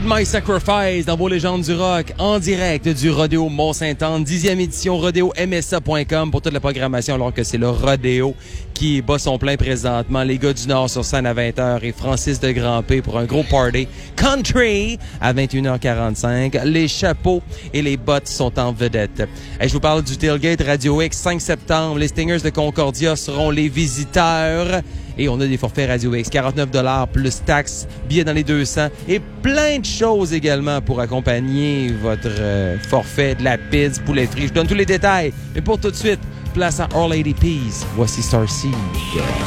My Sacrifice dans vos légendes du rock en direct du Rodéo Mont-Sainte-Anne, 10e édition, rodéo-msa.com pour toute la programmation alors que c'est le Rodéo qui bat son plein présentement. Les gars du Nord sur scène à 20h et Francis de Grandpé pour un gros party country à 21h45. Les chapeaux et les bottes sont en vedette. Et je vous parle du Tailgate Radio X 5 septembre. Les Stingers de Concordia seront les visiteurs. Et on a des forfaits Radio X, $49 plus taxes, billets dans les 200 et plein de choses également pour accompagner votre forfait, de la pizza, poulet frit. Je donne tous les détails. Mais pour tout de suite, place à All Lady Peas. Voici Starseed.